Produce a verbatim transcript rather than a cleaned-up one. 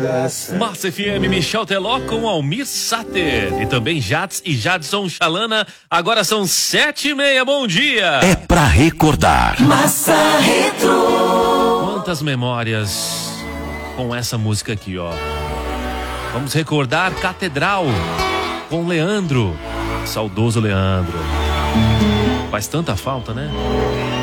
graça. Massa F M, Michel Teló com Almir Sater. E também Jats e Jadson Chalana. Agora são sete e meia, bom dia. É pra recordar. Massa Retro. Quantas memórias com essa música aqui, ó. Vamos recordar Catedral com Leandro. Saudoso Leandro. Faz tanta falta, né?